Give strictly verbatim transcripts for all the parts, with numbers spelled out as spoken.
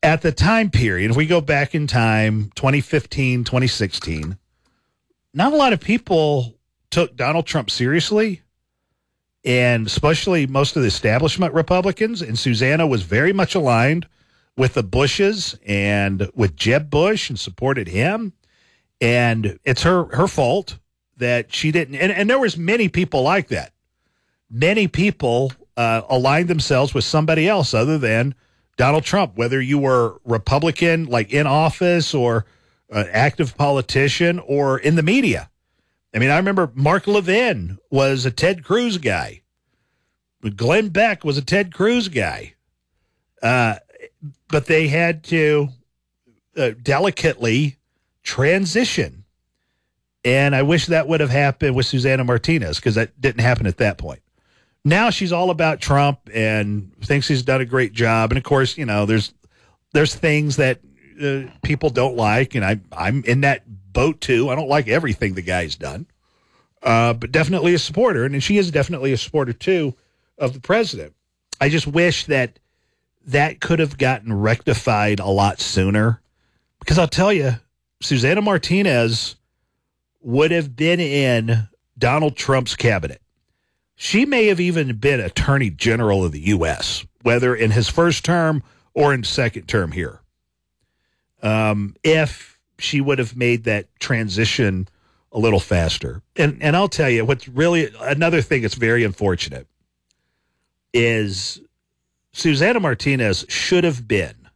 at the time period, if we go back in time, twenty fifteen, twenty sixteen, not a lot of people took Donald Trump seriously, and especially most of the establishment Republicans. And Susanna was very much aligned with the Bushes and with Jeb Bush and supported him. And it's her, her fault that she didn't. And, and there was many people like that. Many people uh, aligned themselves with somebody else other than Donald Trump, whether you were Republican, like in office, or an active politician, or in the media. I mean, I remember Mark Levin was a Ted Cruz guy. Glenn Beck was a Ted Cruz guy. Uh, but they had to uh, delicately transition. And I wish that would have happened with Susanna Martinez, because that didn't happen at that point. Now she's all about Trump and thinks he's done a great job. And, of course, you know, there's there's things that uh, people don't like, and I, I'm in that boat, too. I don't like everything the guy's done, uh, but definitely a supporter, and she is definitely a supporter, too, of the president. I just wish that that could have gotten rectified a lot sooner, because I'll tell you, Susanna Martinez would have been in Donald Trump's cabinet. She may have even been Attorney General of the U S, whether in his first term or in second term here, um, if she would have made that transition a little faster. And and I'll tell you, what's really another thing that's very unfortunate is Susanna Martinez should have been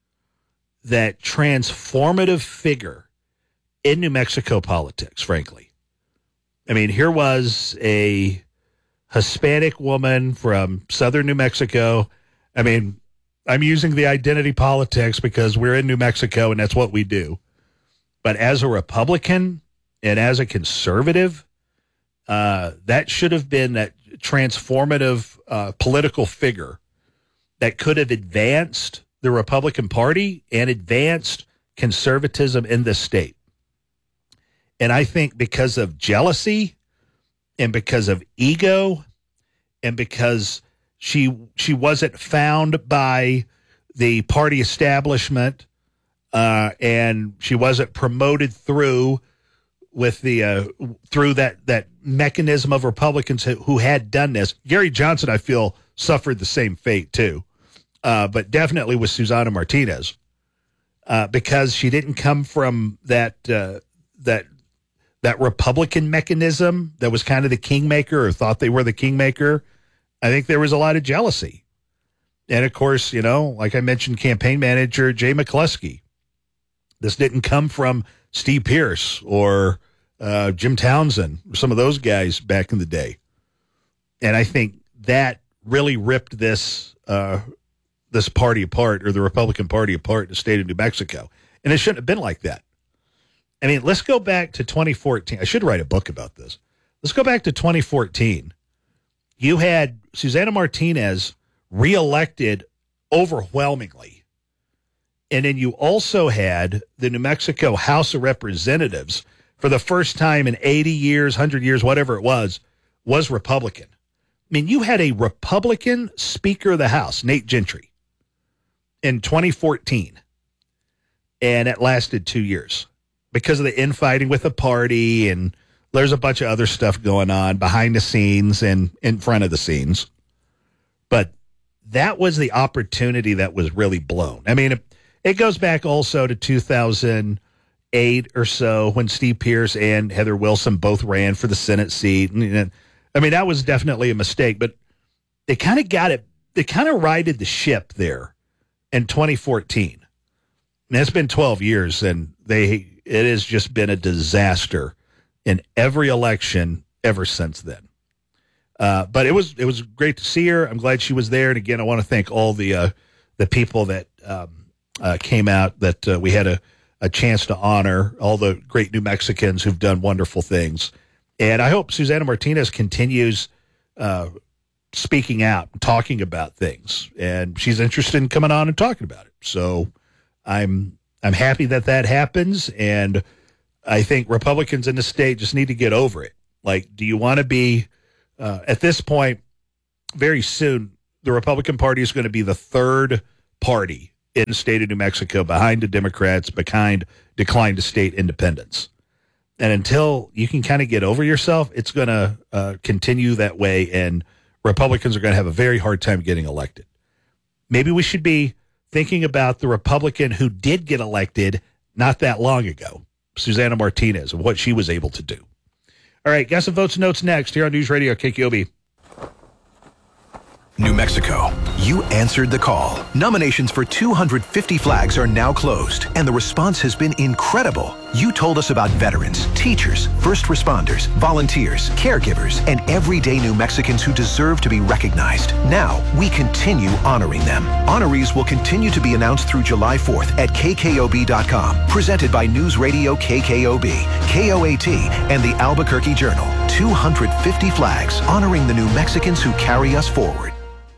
that transformative figure in New Mexico politics, frankly. I mean, here was a Hispanic woman from southern New Mexico. I mean, I'm using the identity politics because we're in New Mexico and that's what we do. But as a Republican and as a conservative, uh, that should have been that transformative uh, political figure that could have advanced the Republican Party and advanced conservatism in this state. And I think because of jealousy and because of ego and because she she wasn't found by the party establishment uh, and she wasn't promoted through with the uh, through that that mechanism of Republicans who, who had done this. Gary Johnson, I feel, suffered the same fate too, uh, but definitely with Susanna Martinez uh, because she didn't come from that uh, that. that Republican mechanism that was kind of the kingmaker or thought they were the kingmaker. I think there was a lot of jealousy. And, of course, you know, like I mentioned, campaign manager Jay McCluskey. This didn't come from Steve Pierce or uh, Jim Townsend, or some of those guys back in the day. And I think that really ripped this uh, this party apart, or the Republican Party apart in the state of New Mexico. And it shouldn't have been like that. I mean, let's go back to twenty fourteen. I should write a book about this. Let's go back to twenty fourteen. You had Susanna Martinez reelected overwhelmingly. And then you also had the New Mexico House of Representatives, for the first time in eighty years, one hundred years, whatever it was, was Republican. I mean, you had a Republican Speaker of the House, Nate Gentry, in twenty fourteen. And it lasted two years. Because of the infighting with the party, and there's a bunch of other stuff going on behind the scenes and in front of the scenes. But that was the opportunity that was really blown. I mean, it, it goes back also to two thousand eight or so when Steve Pierce and Heather Wilson both ran for the Senate seat. And, and I mean, that was definitely a mistake, but they kind of got it. They kind of righted the ship there in twenty fourteen. And it's been twelve years, and they... it has just been a disaster in every election ever since then. Uh, but it was it was great to see her. I'm glad she was there. And again, I want to thank all the uh, the people that um, uh, came out that uh, we had a, a chance to honor, all the great New Mexicans who've done wonderful things. And I hope Susanna Martinez continues uh, speaking out and talking about things. And she's interested in coming on and talking about it. So I'm I'm happy that that happens, and I think Republicans in the state just need to get over it. Like, do you want to be, uh, at this point, very soon, the Republican Party is going to be the third party in the state of New Mexico behind the Democrats, behind decline to state independence. And until you can kind of get over yourself, it's going to uh, continue that way, and Republicans are going to have a very hard time getting elected. Maybe we should be thinking about the Republican who did get elected not that long ago, Susana Martinez, and what she was able to do. All right, got some votes and notes next here on News Radio K K O B. New Mexico, you answered the call. Nominations for two hundred fifty flags are now closed, and the response has been incredible. You told us about veterans, teachers, first responders, volunteers, caregivers, and everyday New Mexicans who deserve to be recognized. Now, we continue honoring them. Honorees will continue to be announced through July fourth at K K O B dot com. Presented by News Radio K K O B, K O A T, and the Albuquerque Journal. two hundred fifty flags honoring the New Mexicans who carry us forward.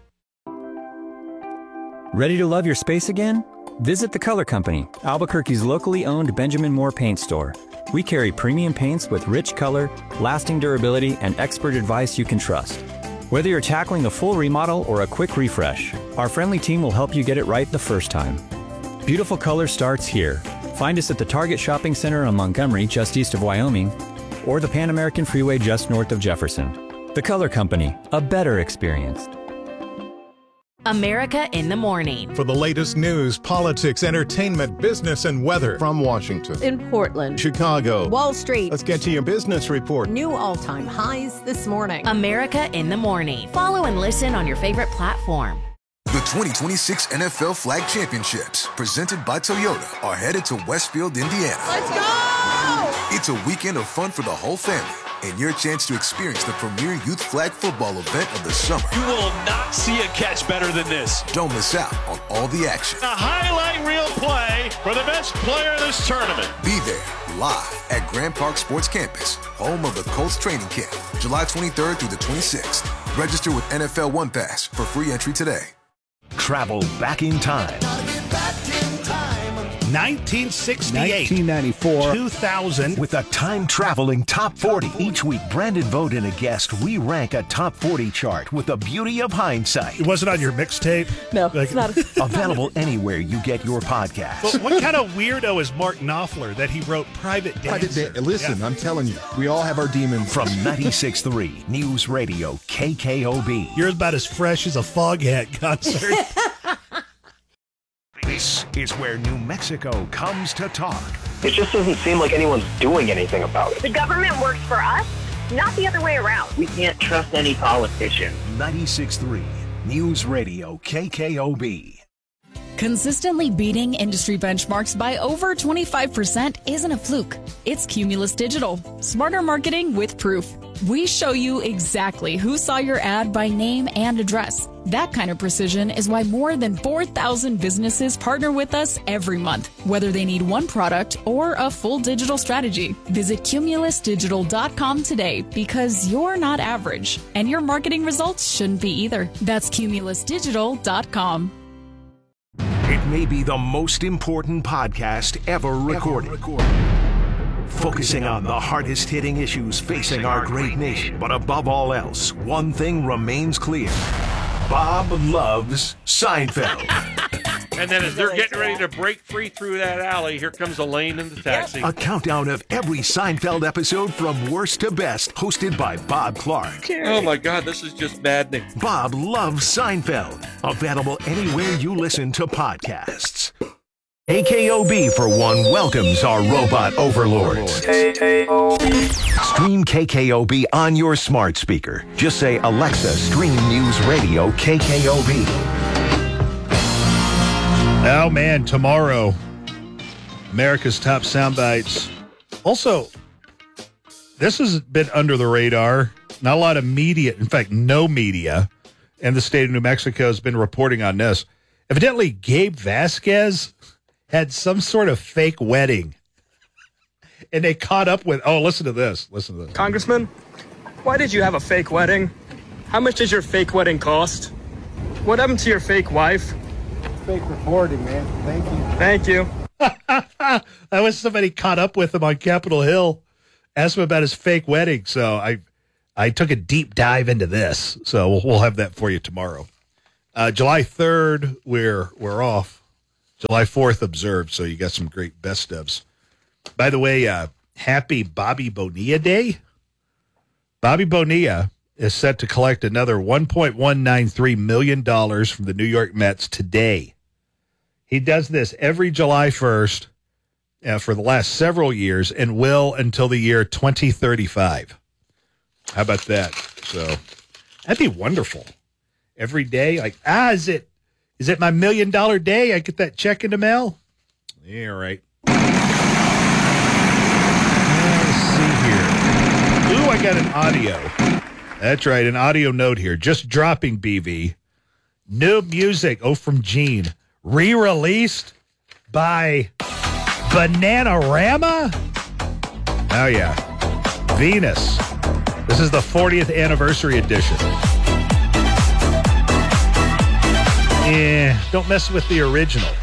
Ready to love your space again? Visit The Color Company, Albuquerque's locally owned Benjamin Moore paint store. We carry premium paints with rich color, lasting durability, and expert advice you can trust. Whether you're tackling a full remodel or a quick refresh, our friendly team will help you get it right the first time. Beautiful color starts here. Find us at the Target Shopping Center on Montgomery, just east of Wyoming, or the Pan American Freeway just north of Jefferson. The Color Company, a better experience. America in the Morning. For the latest news, politics, entertainment, business, and weather. From Washington, in Portland, Chicago, Wall Street. Let's get to your business report. New all-time highs this morning. America in the Morning. Follow and listen on your favorite platform. The twenty twenty-six N F L Flag Championships, presented by Toyota, are headed to Westfield, Indiana. Let's go! It's a weekend of fun for the whole family, and your chance to experience the premier youth flag football event of the summer. You will not see a catch better than this. Don't miss out on all the action. A highlight reel play for the best player in this tournament. Be there live at Grand Park Sports Campus, home of the Colts training camp, July twenty-third through the twenty-sixth. Register with N F L One Pass for free entry today. Travel back in time. nineteen sixty-eight, nineteen ninety-four, two thousand. With a time-traveling top forty. Each week, Brandon Vogt and a guest, we rank a top forty chart with the beauty of hindsight. It wasn't on your mixtape? No, like, it's not. Available anywhere you get your podcast. But what kind of weirdo is Mark Knopfler that he wrote Private Dancer? Private da- Listen, yeah. I'm telling you, we all have our demons. From ninety-six point three News Radio K K O B. You're about as fresh as a Foghat concert. This is where New Mexico comes to talk. It just doesn't seem like anyone's doing anything about it. The government works for us, not the other way around. We can't trust any politician. ninety-six point three News Radio K K O B. Consistently beating industry benchmarks by over twenty-five percent isn't a fluke. It's Cumulus Digital. Smarter marketing with proof. We show you exactly who saw your ad by name and address. That kind of precision is why more than four thousand businesses partner with us every month, whether they need one product or a full digital strategy. Visit Cumulus Digital dot com today, because you're not average, and your marketing results shouldn't be either. That's Cumulus Digital dot com. It may be the most important podcast ever recorded. Ever recorded. Focusing on the hardest-hitting issues facing our great nation. But above all else, one thing remains clear. Bob loves Seinfeld. And then as they're getting ready to break free through that alley, here comes Elaine in the taxi. A countdown of every Seinfeld episode from worst to best, hosted by Bob Clark. Oh my God, this is just maddening. Bob loves Seinfeld. Available anywhere you listen to podcasts. K K O B, for one, welcomes our robot overlords. K K O B. Stream K K O B on your smart speaker. Just say, Alexa, stream News Radio K K O B. Oh, man, tomorrow, America's Top Soundbites. Also, this has been under the radar. Not a lot of media, in fact, no media in the state of New Mexico has been reporting on this. Evidently, Gabe Vasquez had some sort of fake wedding. And they caught up with, oh, listen to this. Listen to this. Congressman, why did you have a fake wedding? How much did your fake wedding cost? What happened to your fake wife? Fake reporting, man. Thank you. Thank you. That was somebody caught up with him on Capitol Hill, asked him about his fake wedding. So I I took a deep dive into this. So we'll, we'll have that for you tomorrow. Uh, July third, we're we're off. July fourth observed, so you got some great best ofs. By the way, uh, happy Bobby Bonilla Day. Bobby Bonilla is set to collect another one point one nine three million dollars from the New York Mets today. He does this every July first uh, for the last several years and will until the year twenty thirty-five. How about that? So that'd be wonderful. Every day, like, ah, is it is it my million dollar day? I get that check in the mail? Yeah, right. Let's see here. Ooh, I got an audio. That's right, an audio note here. Just dropping, B V. New music, oh, from Gene. Re-released by Bananarama? Oh, yeah. Venus. This is the fortieth anniversary edition. Yeah, don't mess with the original.